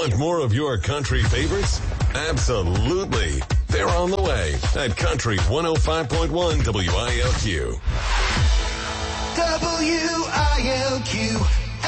Want more of your country favorites? Absolutely. They're on the way at Country 105.1 WILQ. WILQ,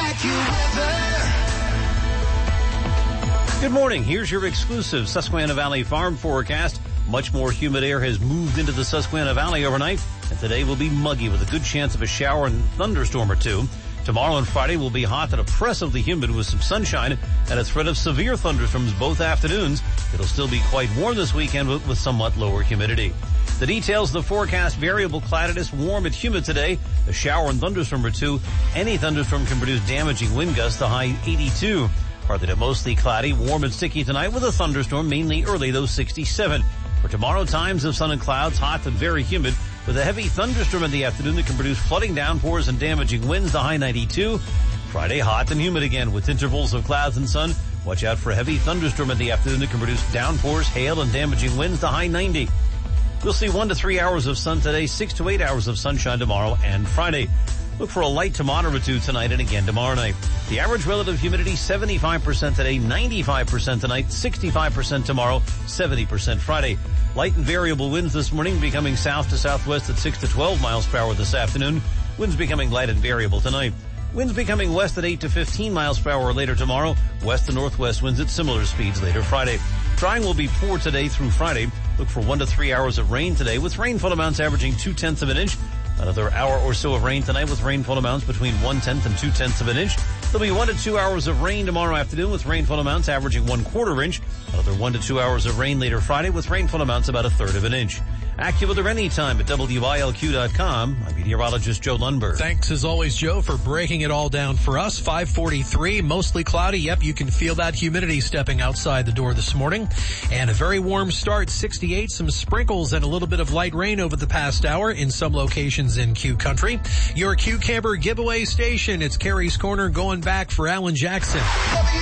AccuWeather. Good morning. Here's your exclusive Susquehanna Valley farm forecast. Much more humid air has moved into the Susquehanna Valley overnight, and today will be muggy with a good chance of a shower and thunderstorm or two. Tomorrow and Friday will be hot and oppressively humid with some sunshine and a threat of severe thunderstorms both afternoons. It'll still be quite warm this weekend with somewhat lower humidity. The details of the forecast: variable cloudiness, warm and humid today, a shower and thunderstorm or two. Any thunderstorm can produce damaging wind gusts, the high 82. Partly to mostly cloudy, warm and sticky tonight with a thunderstorm, mainly early, though 67. For tomorrow, times of sun and clouds, hot and very humid, with a heavy thunderstorm in the afternoon that can produce flooding downpours and damaging winds, the high 92. Friday, hot and humid again with intervals of clouds and sun. Watch out for a heavy thunderstorm in the afternoon that can produce downpours, hail, and damaging winds, the high 90. We'll see 1 to 3 hours of sun today, 6 to 8 hours of sunshine tomorrow and Friday. Look for a light to moderate tonight and again tomorrow night. The average relative humidity, 75% today, 95% tonight, 65% tomorrow, 70% Friday. Light and variable winds this morning, becoming south to southwest at 6 to 12 miles per hour this afternoon. Winds becoming light and variable tonight. Winds becoming west at 8 to 15 miles per hour later tomorrow. West to northwest winds at similar speeds later Friday. Drying will be poor today through Friday. Look for 1 to 3 hours of rain today with rainfall amounts averaging 0.2 of an inch. Another hour or so of rain tonight with rainfall amounts between 1/10 and 2/10 of an inch. There'll be 1 to 2 hours of rain tomorrow afternoon with rainfall amounts averaging 1/4 inch. Another 1 to 2 hours of rain later Friday with rainfall amounts about 1/3 of an inch. AccuWeather anytime at WILQ.com. I'm meteorologist Joe Lundberg. Thanks as always, Joe, for breaking it all down for us. 5:43, mostly cloudy. Yep, you can feel that humidity stepping outside the door this morning. And a very warm start, 68, some sprinkles and a little bit of light rain over the past hour in some locations in Q Country. Your Q Camper giveaway station. It's Carrie's Corner going back for Alan Jackson.